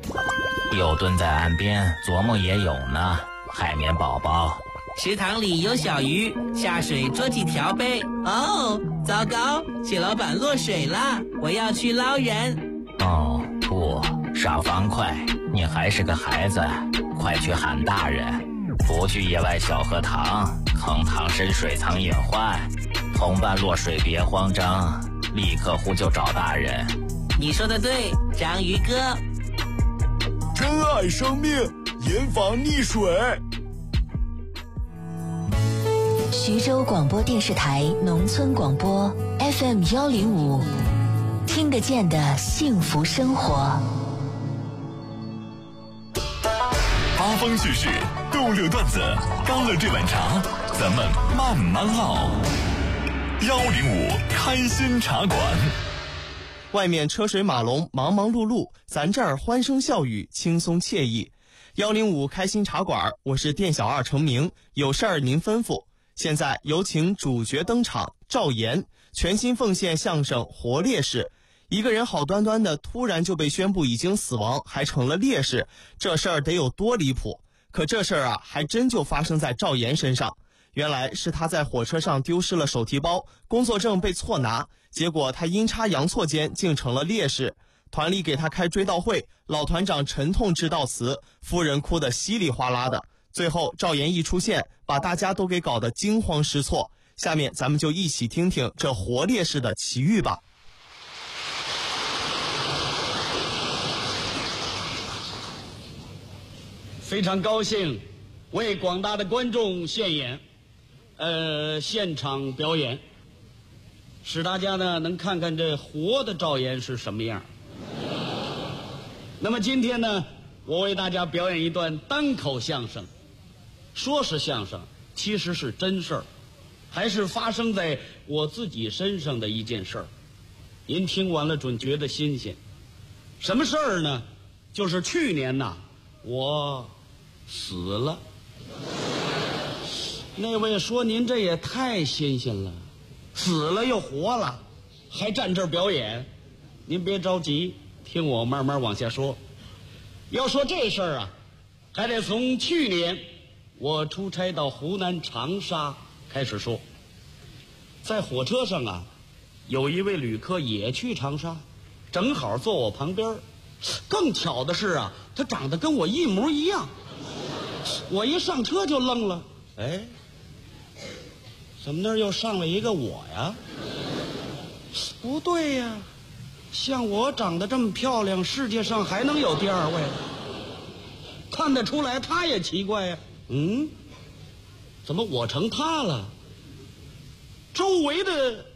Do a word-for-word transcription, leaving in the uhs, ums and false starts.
有蹲在岸边琢磨也有呢。海绵宝宝， 池塘里有小鱼，下水捉几条呗。哦，糟糕，蟹老板落水了，我要去捞人。 哦不，傻方块，你还是个孩子，快去喊大人。不去野外小荷塘，坑塘深水藏隐患。同伴落水别慌张，立刻呼救找大人。 你说的对，章鱼哥。 珍爱生命，严防溺水。 徐州广播电视台农村广播 F M 幺零五，听得见的幸福生活。 八方叙事，逗乐段子，干了这碗茶，咱们慢慢唠。幺零五开心茶馆。 外面车水马龙，忙忙碌碌，咱这儿欢声笑语，轻松惬意。幺零五开心茶馆，我是店小二程明，有事儿您吩咐。现在有请主角登场，赵岩全新奉献相声活烈士。一个人好端端的突然就被宣布已经死亡，还成了烈士，这事儿得有多离谱？可这事儿啊，还真就发生在赵岩身上。原来是他在火车上丢失了手提包，工作证被错拿，结果他阴差阳错间竟成了烈士。团里给他开追悼会，老团长沉痛致悼词，夫人哭得稀里哗啦的。最后赵岩一出现，把大家都给搞得惊慌失措。下面咱们就一起听听这活烈士的奇遇吧。 非常高兴为广大的观众献演呃现场表演，使大家呢能看看这活的赵岩是什么样。那么今天呢，我为大家表演一段单口相声。说是相声，其实是真事儿，还是发生在我自己身上的一件事儿。您听完了准觉得新鲜。什么事儿呢？就是去年呐，我死了。那位说您这也太新鲜了，死了又活了，还站这儿表演。您别着急，听我慢慢往下说。要说这事儿啊，还得从去年我出差到湖南长沙开始说。在火车上啊，有一位旅客也去长沙，正好坐我旁边。更巧的是啊，他长得跟我一模一样。我一上车就愣了，哎，怎么那儿又上了一个我呀？不对呀，像我长得这么漂亮，世界上还能有第二位？看得出来他也奇怪呀，嗯，怎么我成他了？周围的